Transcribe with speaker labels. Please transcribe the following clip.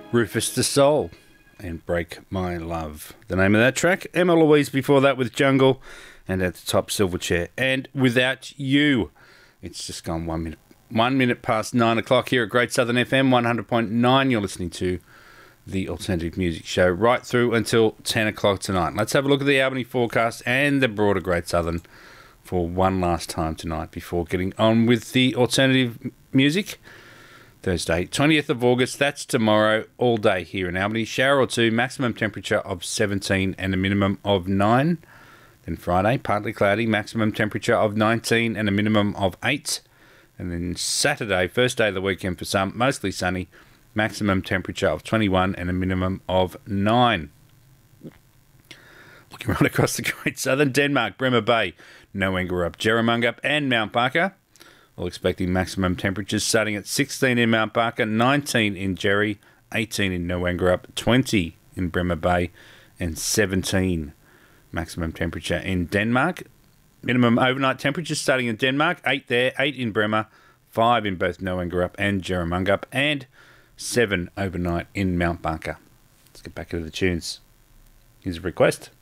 Speaker 1: Rufus the Soul and Break My Love. The name of that track. Emma Louise before that with Jungle, and at the top Silverchair and Without You. It's just gone 1 minute. 1 minute past 9 o'clock here at Great Southern FM 100.9. You're listening to the Alternative Music Show right through until 10 o'clock tonight. Let's have a look at the Albany forecast and the broader Great Southern for one last time tonight before getting on with the alternative music. Thursday, 20th of August, that's tomorrow, all day here in Albany. Shower or two, maximum temperature of 17 and a minimum of 9. Then Friday, partly cloudy, maximum temperature of 19 and a minimum of 8. And then Saturday, first day of the weekend for some, mostly sunny, maximum temperature of 21 and a minimum of 9. Looking right across the Great Southern, Denmark, Bremer Bay, Noangarup, Jerramungup and Mount Barker. All expecting maximum temperatures starting at 16 in Mount Barker, 19 in Jerry, 18 in Noangarup, 20 in Bremer Bay, and 17 maximum temperature in Denmark. Minimum overnight temperatures starting in Denmark, 8 there, 8 in Bremer, 5 in both Noangarup and Jerramungup, and 7 overnight in Mount Barker. Let's get back into the tunes. Here's a request.